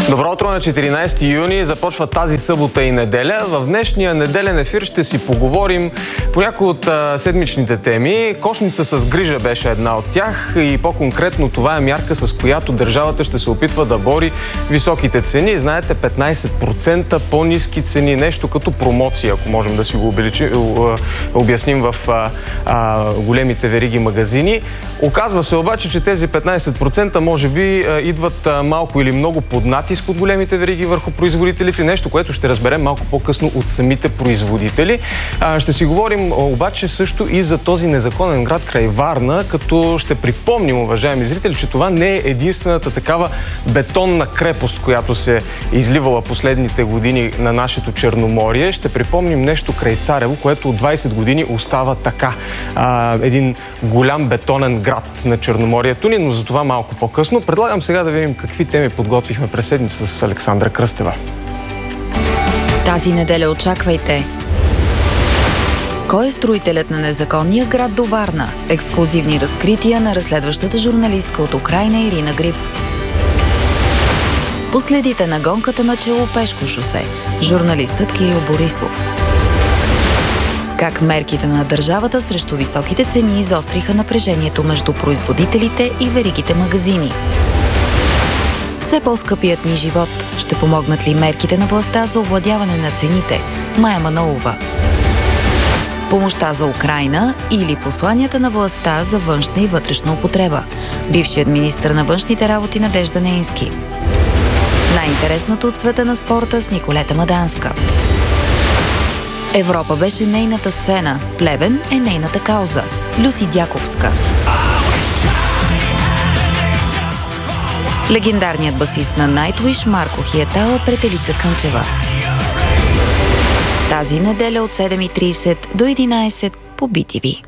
Добро утро на 14 юни. Започва тази събота и неделя. В днешния неделен ефир ще си поговорим по някои от седмичните теми. Кошница с грижа беше една от тях и по-конкретно това е мярка, с която държавата ще се опитва да бори високите цени. Знаете, 15% по-ниски цени, нещо като промоция, ако можем да си го обясним в големите вериги магазини. Оказва се обаче, че тези 15% може би идват малко или много под натиск от големите вериги върху производителите. Нещо, което ще разберем малко по-късно от самите производители. Ще си говорим обаче също и за този незаконен град край Варна, като ще припомним, уважаеми зрители, че това не е единствената такава бетонна крепост, която се е изливала последните години на нашето Черноморие. Ще припомним нещо край Царево, което от 20 години остава така. Един голям бетонен град на Черноморието ни, но за това малко по-късно. Предлагам сега да видим какви теми подготвихме през седмица с Александра Кръстева. Тази неделя очаквайте. Кой е строителят на незаконния град до Варна? Ексклузивни разкрития на разследващата журналистка от Украйна Ирина Гриб. Последите на гонката на Челопешко шосе. Журналистът Кирил Борисов. Как мерките на държавата срещу високите цени изостриха напрежението между производителите и веригите магазини. Все по-скъпият ни живот. Ще помогнат ли мерките на властта за овладяване на цените? Мая Манолова. Помощта за Украйна или посланията на властта за външна и вътрешна употреба? Бившият министър на външните работи Надежда Неински. Най-интересното от света на спорта с Николета Маданска. Европа беше нейната сцена, Плевен е нейната кауза. Люси Дяковска. Легендарният басист на Nightwish Марко Хиетала пред Елица Кънчева. Тази неделя от 7:30 до 11 по BTV.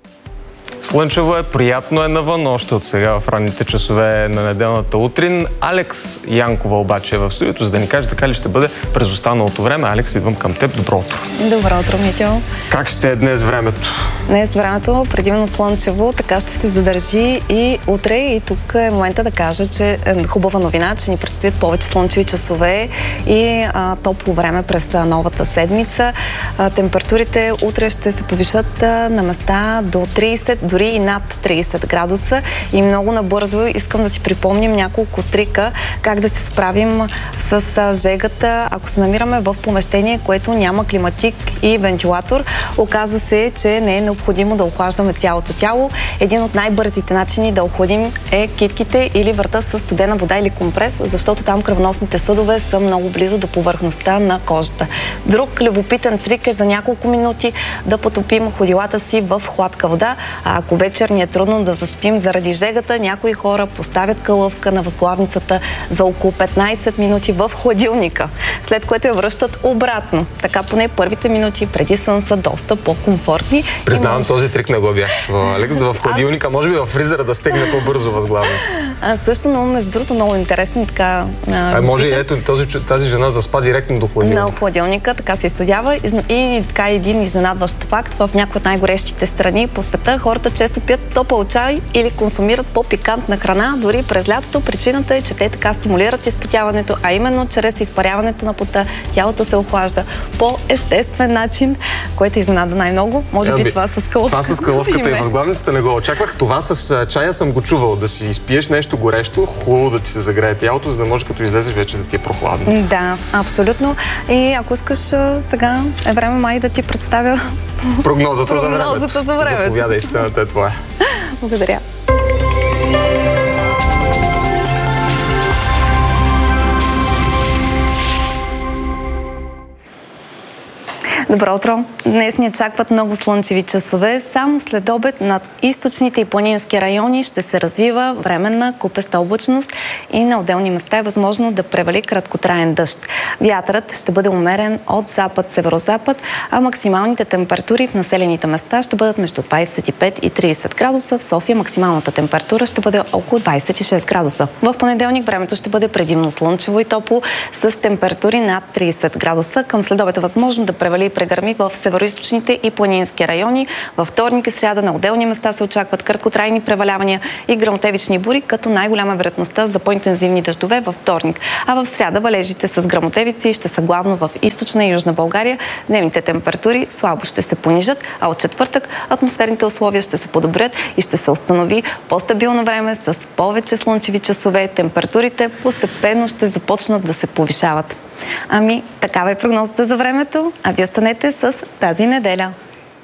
Слънчево е, приятно е навън, още от сега в ранните часове на неделната утрин. Алекс Янкова обаче е в студиото, за да ни каже така ли ще бъде през останалото време. Алекс, идвам към теб. Добро утро. Добро утро, Митьо. Как ще е днес времето? Днес времето предимно слънчево, така ще се задържи и утре. И тук е момента да кажа, че е хубава новина, че ни предстоят повече слънчеви часове и топло време през новата седмица. Температурите утре ще се повишат на места до 30, дори и над 30 градуса. И много набързо искам да си припомним няколко трика как да се справим с жегата, ако се намираме в помещение, което няма климатик и вентилатор. Оказва се, че не е необходимо да охлаждаме цялото тяло. Един от най-бързите начини да охладим е китките или врата с студена вода или компрес, защото там кръвоносните съдове са много близо до повърхността на кожата. Друг любопитен трик е за няколко минути да потопим ходилата си в хладка вода. Ако вечер ни е трудно да заспим заради жегата, някои хора поставят кълъвка на възглавницата за около 15 минути в хладилника, след което я връщат обратно. Така поне първите минути преди сън са доста по-комфортни. Признавам, този трик не го бях чувала, Алекс. В хладилника, може би в фризера да стегне по-бързо възглавницата. Също, но между другото много интересно така. Може и ето тази жена заспа директно до хладилника. На хладилника, така се изстудява и така един изненадващ факт. В някои от най-горещите страни по света хората често пият топъл чай или консумират по-пикантна храна. Дори през лятото причината е, че те така стимулират изпотяването, а именно чрез изпаряването на пота тялото се охлажда по естествен начин, което изненада най-много. Може би това с кълъвката. Това с кълъвката и възглавницата не го очаквах. Това с чая съм го чувал. Да си изпиеш нещо горещо, хубаво да ти се загрее тялото, за да може като излезеш вече да ти е прохладно. Да, абсолютно. И ако искаш, сега е време май да ти представя прогнозата за времето. Заповядай, сцената е твоя. Благодаря. Добро утро! Днес ни очакват много слънчеви часове. Само след обед над източните и планински райони ще се развива временна купеста облачност и на отделни места е възможно да превали краткотраен дъжд. Вятърът ще бъде умерен от запад-северозапад, а максималните температури в населените места ще бъдат между 25 и 30 градуса. В София максималната температура ще бъде около 26 градуса. В понеделник времето ще бъде предимно слънчево и топло с температури над 30 градуса. Към следобед е възможно да превали прегърми в североизточните и планински райони. Във вторник и сряда на отделни места се очакват краткотрайни превалявания и гръмотевични бури, като най-голяма вероятността за по-интензивни дъждове във вторник. А в сряда валежите с гръмотевици ще са главно в източна и южна България. Дневните температури слабо ще се понижат, а от четвъртък атмосферните условия ще се подобрят и ще се установи по-стабилно време с повече слънчеви часове. Температурите постепенно ще започнат да се повишават. Ами, такава е прогнозата за времето, а вие станете с тази неделя.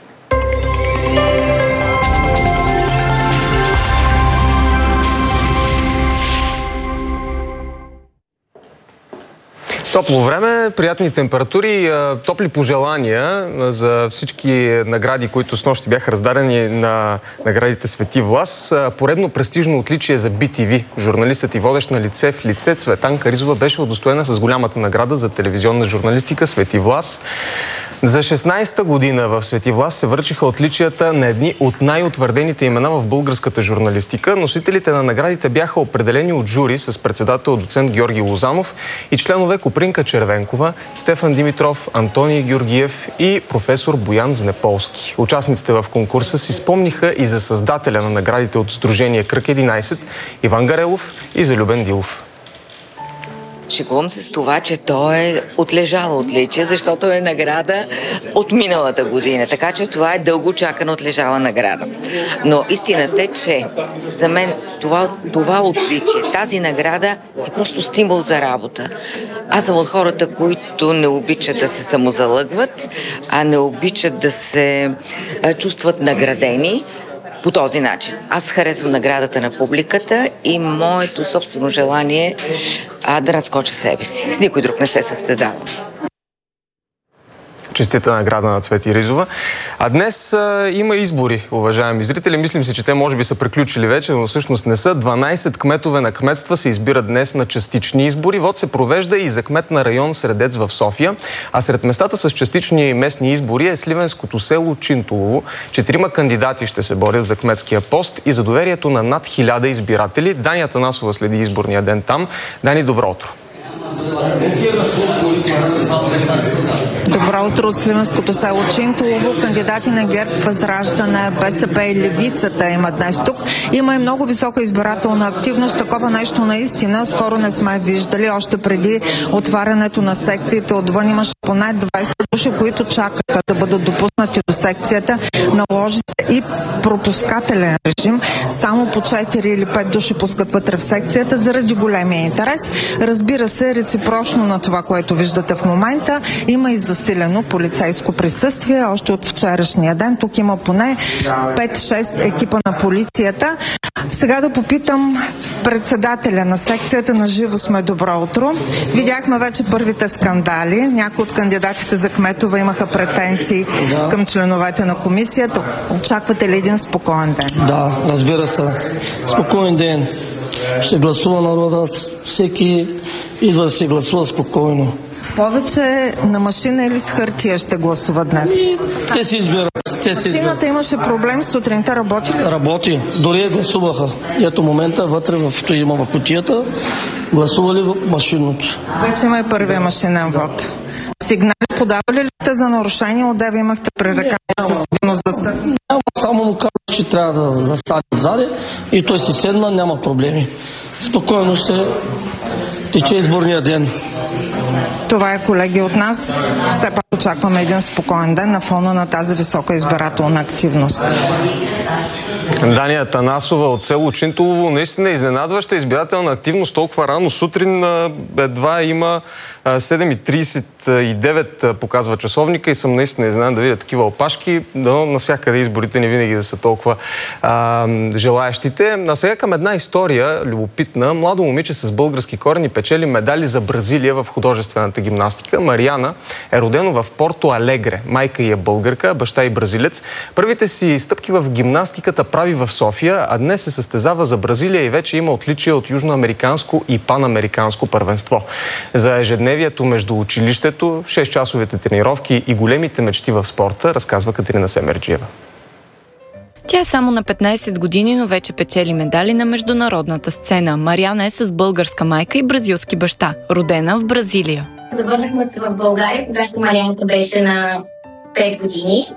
Топло време, приятни температури, топли пожелания за всички награди, които снощи бяха раздадени на наградите Свети Влас. Поредно престижно отличие за BTV. Журналистът и водещ на лице в лице Цветанка Ризова беше удостоена с голямата награда за телевизионна журналистика Свети Влас. За 16-та година в Свети Влас се връчиха отличията на едни от най-утвърдените имена в българската журналистика. Носителите на наградите бяха определени от жури с председател доцент Георги Лозанов и членове Копринка Червенкова, Стефан Димитров, Антоний Георгиев и професор Боян Знеполски. Участниците в конкурса си спомниха и за създателя на наградите от Сдружение Кръг 11 Иван Гарелов и за Любен Дилов. Шегувам се с това, че той е отлежало отличие, защото е награда от миналата година. Така че това е дълго чакана отлежала награда. Но истината е, че за мен това отличие, тази награда е просто стимул за работа. Аз съм от хората, които не обичат да се самозалъгват, а не обичат да се чувстват наградени по този начин. Аз харесвам наградата на публиката и моето собствено желание е да надскоча себе си. С никой друг не се състезава. Честита награда на Цвети Ризова. А днес има избори, уважаеми зрители. Мислим си, че те може би са приключили вече, но всъщност не са. 12 кметове на кметства се избират днес на частични избори. Вот се провежда и за кмет на район Средец в София. А сред местата с частични местни избори е сливенското село Чинтулово. 4 кандидати ще се борят за кметския пост и за доверието на над 1000 избиратели. Дани Атанасова следи изборния ден там. Дани, добро утро. Добро утро от сливенското село Чинтулово. Кандидати на ГЕРБ, Възраждане, БСП и Левицата има днес тук. Има и много висока избирателна активност. Такова нещо наистина скоро не сме виждали. Още преди отварянето на секциите отвън имаше поне 20 души, които чакаха да бъдат допуснати до секцията. Наложи се и пропускателен режим. Само по 4 или 5 души пускат вътре в секцията заради големия интерес. Разбира се, реципрочно на това, което виждате в момента, има и засилено полицейско присъствие. Още от вчерашния ден тук има поне 5-6 екипа на полицията. Сега да попитам председателя на секцията. На живо сме, добро утро. Видяхме вече първите скандали. Някои от кандидатите за кметове имаха претенции към членовете на комисията. Очаквате ли един спокоен ден? Да, разбира се. Спокоен ден. Ще гласува народа. Всеки идва да се гласува спокойно. Повече на машина или с хартия ще гласува днес? Те си избират. Машината имаше проблем, сутринта работи? Работи. Дори гласуваха. Ето момента вътре има в кутията. Гласували в машинното. Вече има и първия машинен вод. Сигнали подавали ли сте за нарушение? Отдеве имахте пререкание със сигурност да сте? Няма, само му казах, че трябва да застане отзади и той си седна, няма проблеми. Спокойно ще тече изборния ден. Това е, колеги, от нас. Все пак очакваме един спокоен ден на фона на тази висока избирателна активност. Дани Атанасова от село Чинтулово. Наистина изненадваща избирателна активност толкова рано сутрин. Едва има 7:39 показва часовника и съм наистина изненадан да видя такива опашки. Но навсякъде изборите не винаги да са толкова желаящите. А сега към една история, любопитна. Младо момиче с български корени печели медали за Бразилия в художествената гимнастика. Мариана е родено в Порто Алегре. Майка ѝ е българка, баща ѝ бразилец. Първите си стъпки в гимнастиката прави в София, а днес се състезава за Бразилия и вече има отличие от южноамериканско и панамериканско първенство. За ежедневието между училището, 6-часовите тренировки и големите мечти в спорта разказва Катерина Семерджиева. Тя е само на 15 години, но вече печели медали на международната сцена. Мариана е с българска майка и бразилски баща, родена в Бразилия. Завърнахме се в България, когато Марианка беше на 5 години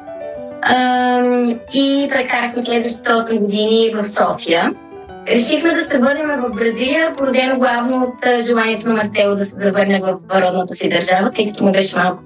и прекарахме следващите 8 години в София. Решихме да се върнем в Бразилия, породено главно от желанието на Марсело да се върне в родната си държава, тъй като му беше малко